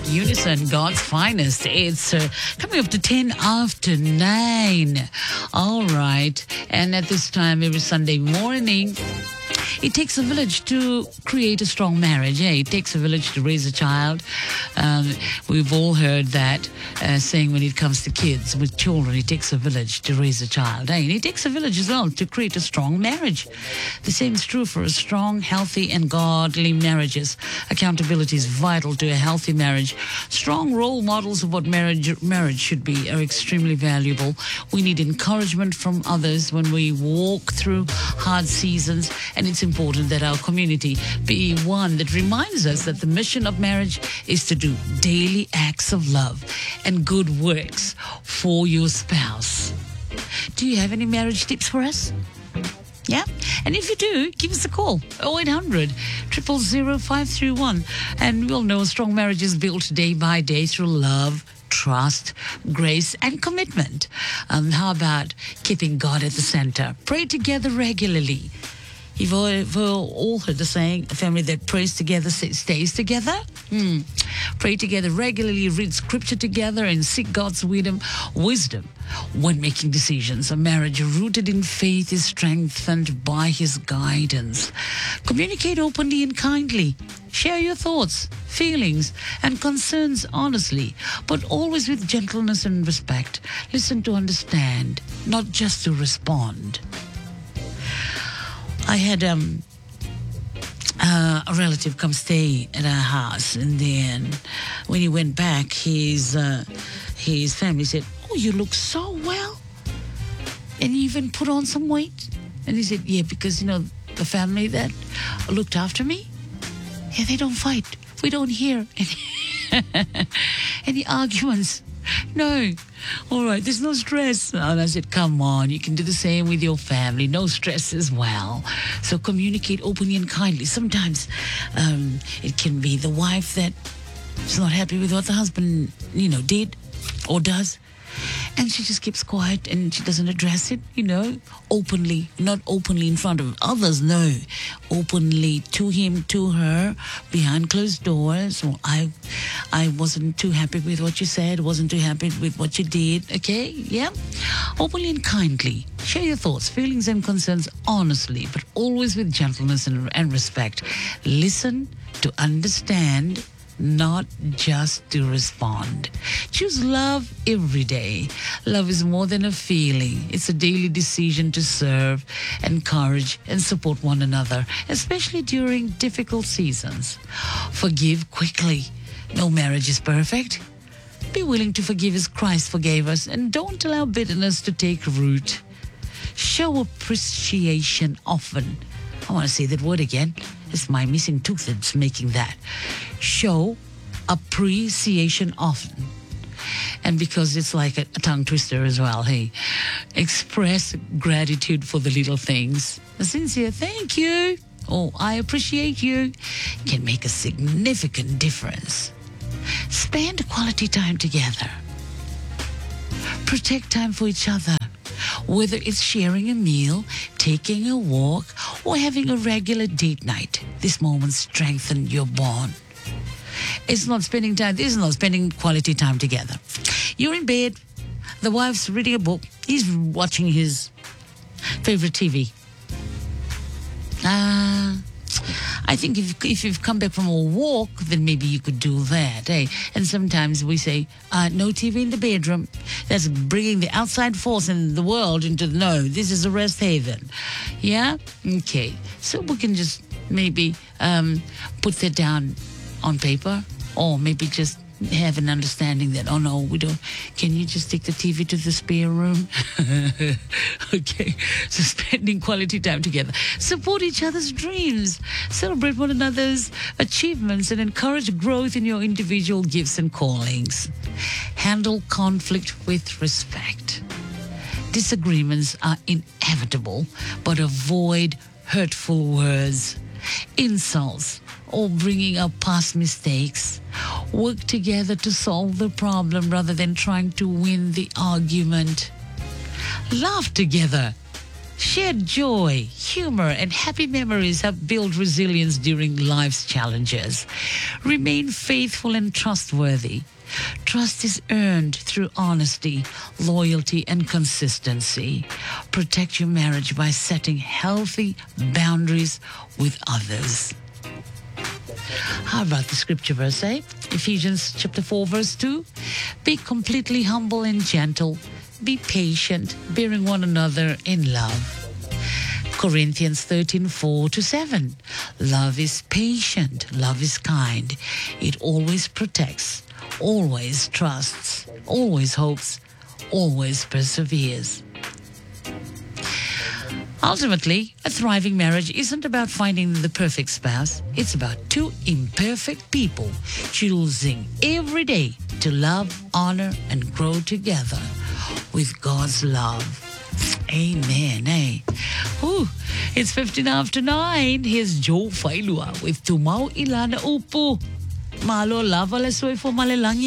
Unison, God's finest. It's coming up to 10 after 9. All right. And at this time, every Sunday morning, it takes a village to create a strong marriage. Yeah, it takes a village to raise a child. We've all heard that saying when it comes to kids, with children, it takes a village to raise a child. And it takes a village as well to create a strong marriage. The same is true for a strong, healthy, and godly marriages. Accountability is vital to a healthy marriage. Strong role models of what marriage should be are extremely valuable. We need encouragement from others when we walk through hard seasons, and it's important that our community be one that reminds us that the mission of marriage is to do daily acts of love and good works for your spouse. Do you have any marriage tips for us? Yeah? And if you do, give us a call. 0800 000 531. And we'll know a strong marriage is built day by day through love, trust, grace, and commitment. How about keeping God at the center? Pray together regularly. You've all heard the saying, a family that prays together stays together. Pray together regularly, read scripture together, and seek God's wisdom when making decisions. A marriage rooted in faith is strengthened by His guidance. Communicate openly and kindly. Share your thoughts, feelings, and concerns honestly, but always with gentleness and respect. Listen to understand, not just to respond. I had a relative come stay at our house, and then when he went back, his family said, "Oh, you look so well, and you even put on some weight." And he said, "Yeah, because the family that looked after me, yeah, they don't fight. We don't hear any arguments. No. All right, there's no stress." And I said, "Come on, you can do the same with your family. No stress as well." So communicate openly and kindly. Sometimes it can be the wife that is not happy with what the husband, did or does. And she just keeps quiet and she doesn't address it, openly, not openly in front of others, no. Openly to him, to her, behind closed doors. Well, I wasn't too happy with what you said, wasn't too happy with what you did, okay? Yeah? Openly and kindly. Share your thoughts, feelings, and concerns honestly, but always with gentleness and respect. Listen to understand, not just to respond. Choose love every day. Love is more than a feeling. It's a daily decision to serve, encourage, and support one another, especially during difficult seasons. Forgive quickly. No marriage is perfect. Be willing to forgive as Christ forgave us, and don't allow bitterness to take root. Show appreciation often. I want to say that word again. It's my missing tooth that's making that. Show appreciation often. And because it's like a tongue twister as well, hey, express gratitude for the little things. A sincere thank you or I appreciate you can make a significant difference. Spend quality time together. Protect time for each other. Whether it's sharing a meal, taking a walk, or having a regular date night, this moment strengthen your bond. This is not spending quality time together. You're in bed, the wife's reading a book, he's watching his favorite TV. I think if you've come back from a walk, then maybe you could do that, eh? And sometimes we say, no TV in the bedroom. That's bringing the outside force in the world into no, this is a rest haven. Yeah? Okay. So we can just maybe put that down on paper, or maybe just have an understanding that, oh no, we don't. Can you just take the TV to the spare room? Okay. So spending quality time together. Support each other's dreams. Celebrate one another's achievements and encourage growth in your individual gifts and callings. Handle conflict with respect. Disagreements are inevitable, but avoid hurtful words, insults, or bringing up past mistakes. Work together to solve the problem rather than trying to win the argument. Laugh together. Shared joy, humor, and happy memories have built resilience during life's challenges. Remain faithful and trustworthy. Trust is earned through honesty, loyalty, and consistency. Protect your marriage by setting healthy boundaries with others. How about the scripture verse, eh? Ephesians chapter 4, verse 2. Be completely humble and gentle. Be patient, bearing one another in love. Corinthians 13:4-7. Love is patient. Love is kind. It always protects, always trusts, always hopes, always perseveres. Ultimately, a thriving marriage isn't about finding the perfect spouse. It's about two imperfect people choosing every day to love, honor, and grow together with God's love. Amen, eh? Ooh, it's 15 after 9. Here's Joe Failua with Tumao Ilana Upo. Malo lava le soy for malelang